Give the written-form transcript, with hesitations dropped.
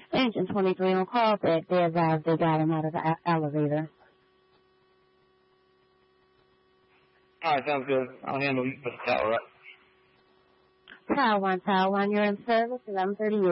Engine 23 on call back. They advised they got him out of the elevator. All right, sounds good. I'll handle you for the tower, right? Tower 1, you're in service, 1138.